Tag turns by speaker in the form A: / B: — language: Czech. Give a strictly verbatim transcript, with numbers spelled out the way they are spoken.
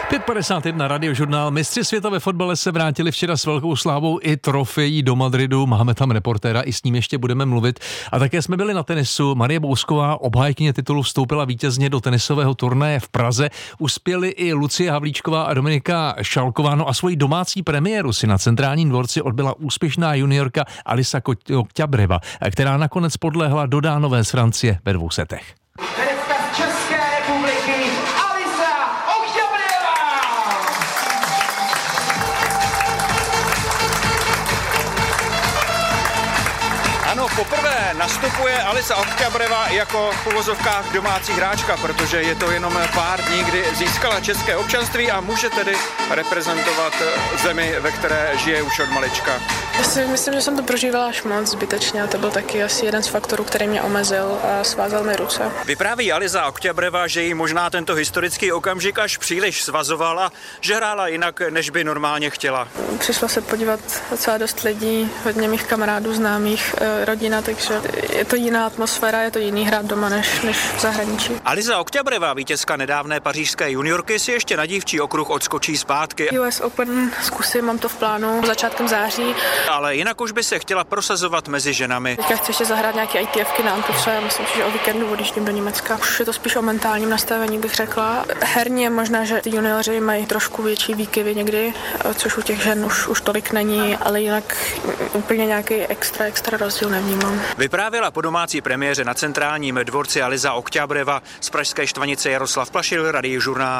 A: pět padesát jedna Radiožurnál. Mistři světa ve fotbale se vrátili včera s velkou slávou i trofejí do Madridu. Máme tam reportéra, i s ním ještě budeme mluvit. A také jsme byli na tenisu. Marie Bousková, obhájkyně titulu, vstoupila vítězně do tenisového turnaje v Praze. Uspěli i Lucie Havlíčková a Dominika Šalková. No a svoji domácí premiéru si na Centrálním dvorci odbyla úspěšná juniorka Alisa Oktyabreva, která nakonec podlehla Dodánové z Francie ve dvou setech.
B: Tenistka z České republiky Alisa Oktyabreva!
C: Ano, poprvé nastupuje Alisa Oktyabreva jako v uvozovkách domácí hráčka, protože je to jenom pár dní, kdy získala české občanství a může tedy reprezentovat zemi, ve které žije už od malička.
D: Já si myslím, že jsem to prožívala až moc zbytečně a to byl taky asi jeden z faktorů, který mě omezil a svázal mi ruce.
C: Vypráví Alisa Oktyabreva, že jí možná tento historický okamžik až příliš svazovala, že hrála jinak, než by normálně chtěla.
D: Přišla se podívat docela dost lidí, hodně mých kamarádů, známých, rodina, takže je to jiná atmosféra, je to jiný hrát doma než, než v zahraničí.
C: Alisa Oktyabreva, vítězka nedávné pařížské juniorky, si ještě na dívčí okruh odskočí zpátky.
D: U S Open zkusím, mám to v plánu začátkem září.
C: Ale jinak už by se chtěla prosazovat mezi ženami.
D: Teďka chci ještě zahrát nějaké I T Fky na Antuce, myslím si, že o víkendu odjíždím do Německa. Už je to spíš o mentálním nastavení, bych řekla. Herně možná, že ty junioři mají trošku větší výkyvy někdy, což u těch žen už, už tolik není, ale jinak úplně nějaký extra, extra rozdíl nevnímám.
C: Vyprávěla po domácí premiéře na Centrálním dvorci Alisa Oktyabreva. Z pražské Štvanice Jaroslav Plašil, Radiožurnál.